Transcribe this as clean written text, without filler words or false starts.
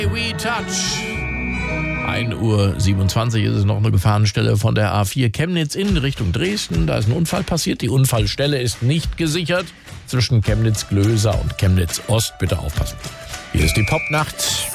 We touch. 1:27 Uhr ist es noch eine Gefahrenstelle von der A4 Chemnitz in Richtung Dresden. Da ist ein Unfall passiert. Die Unfallstelle ist nicht gesichert. Zwischen Chemnitz-Glöser und Chemnitz-Ost. Bitte aufpassen. Hier ist die Popnacht.